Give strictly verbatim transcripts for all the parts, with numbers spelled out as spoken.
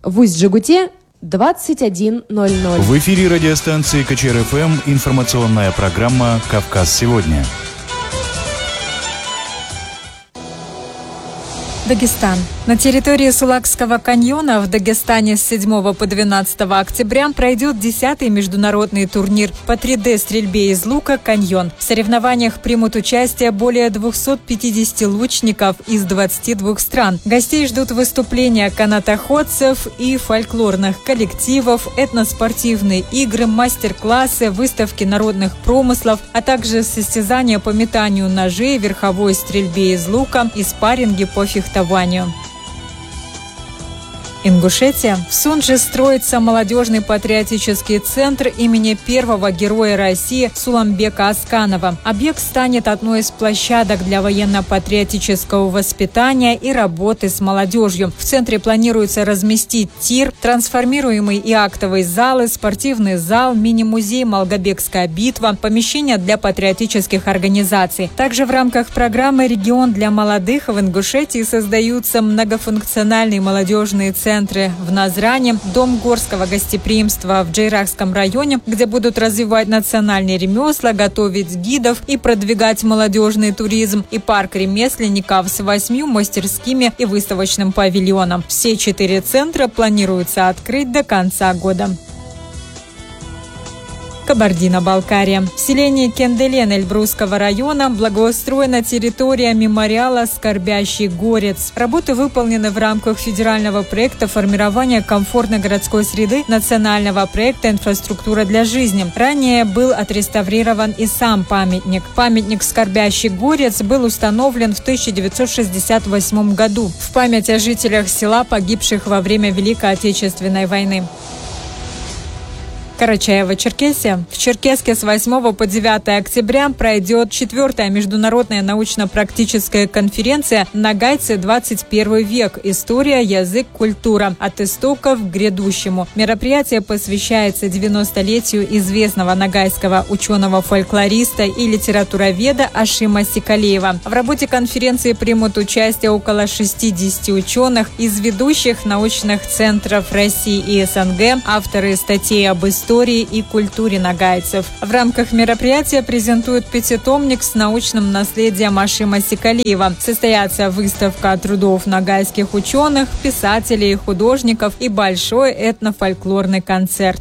В Усть-Джегуте двадцать один ноль ноль. В эфире радиостанции КЧР-ФМ информационная программа «Кавказ сегодня». Дагестан. На территории Сулакского каньона в Дагестане с седьмого по двенадцатое октября пройдет десятый международный турнир по три дэ стрельбе из лука «Каньон». В соревнованиях примут участие более двухсот пятидесяти лучников из двадцати двух стран. Гостей ждут выступления канатоходцев и фольклорных коллективов, этноспортивные игры, мастер-классы, выставки народных промыслов, а также состязания по метанию ножей, верховой стрельбе из лука и спарринги по фехтованию. Ингушетия. В Сунже строится молодежный патриотический центр имени первого героя России Суламбека Асканова. Объект станет одной из площадок для военно-патриотического воспитания и работы с молодежью. В центре планируется разместить тир, трансформируемый и актовый залы, спортивный зал, мини-музей «Малгобекская битва», помещения для патриотических организаций. Также в рамках программы «Регион для молодых» в Ингушетии создаются многофункциональные молодежные центры. Центры в Назране, Дом горского гостеприимства в Джейрахском районе, где будут развивать национальные ремесла, готовить гидов и продвигать молодежный туризм, и парк ремесленников с восьмью мастерскими и выставочным павильоном. Все четыре центра планируется открыть до конца года. Кабардино-Балкария. В селении Кенделен Эльбрусского района благоустроена территория мемориала «Скорбящий горец». Работы выполнены в рамках федерального проекта формирования комфортной городской среды национального проекта «Инфраструктура для жизни». Ранее был отреставрирован и сам памятник. Памятник «Скорбящий горец» был установлен в тысяча девятьсот шестьдесят восьмом году в память о жителях села, погибших во время Великой Отечественной войны. Карачаево-Черкесия. В Черкесске с восьмого по девятое октября пройдет четвертая международная научно-практическая конференция «Нагайцы. двадцать первый век. История, язык, культура. От истоков к грядущему». Мероприятие посвящается девяностолетию известного нагайского ученого-фольклориста и литературоведа Ашима Сикалеева. В работе конференции примут участие около шестидесяти ученых из ведущих научных центров России и СНГ, авторы статей об истории, истории и культуре нагайцев. В рамках мероприятия презентуют пятитомник с научным наследием Ашима Сикалеева. Состоятся выставка трудов нагайских ученых, писателей и художников и большой этнофольклорный концерт.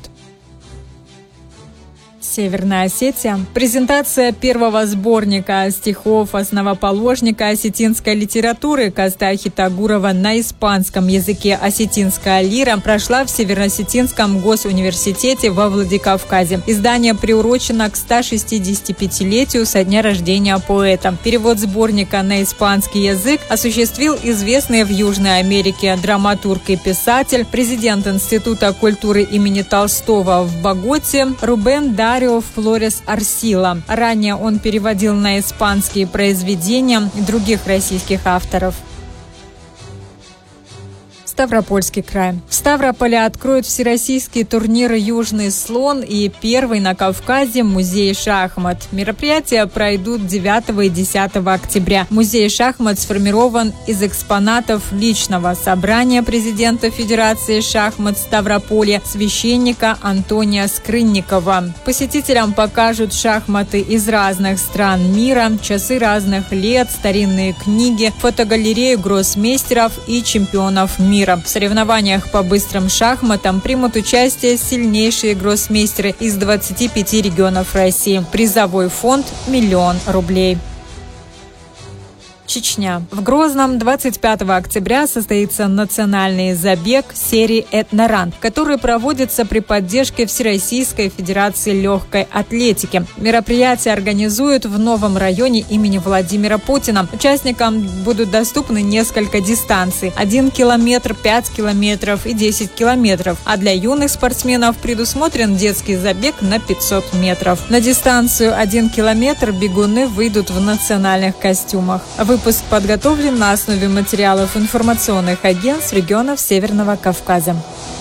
Северная Осетия. Презентация первого сборника стихов основоположника осетинской литературы Кастахи Тагурова на испанском языке «Осетинская лира» прошла в Северо-Осетинском госуниверситете во Владикавказе. Издание приурочено к ста шестидесятипятилетию со дня рождения поэта. Перевод сборника на испанский язык осуществил известный в Южной Америке драматург и писатель, президент Института культуры имени Толстого в Боготе Рубен Дарио Флорес Арсила. Ранее он переводил на испанские произведения других российских авторов. Ставропольский край. В Ставрополе откроют всероссийские турниры «Южный слон» и первый на Кавказе музей шахмат. Мероприятия пройдут девятого и десятого октября. Музей шахмат сформирован из экспонатов личного собрания президента Федерации шахмат Ставрополья, священника Антония Скрынникова. Посетителям покажут шахматы из разных стран мира, часы разных лет, старинные книги, фотогалерею гроссмейстеров и чемпионов мира. В соревнованиях по быстрым шахматам примут участие сильнейшие гроссмейстеры из двадцати пяти регионов России. Призовой фонд – миллион рублей. Чечня. В Грозном двадцать пятого октября состоится национальный забег серии «Этноран», который проводится при поддержке Всероссийской Федерации легкой атлетики. Мероприятие организуют в новом районе имени Владимира Путина. Участникам будут доступны несколько дистанций – один километр, пять километров и десять километров. А для юных спортсменов предусмотрен детский забег на пятьсот метров. На дистанцию один километр бегуны выйдут в национальных костюмах. Выпуск подготовлен на основе материалов информационных агентств регионов Северного Кавказа.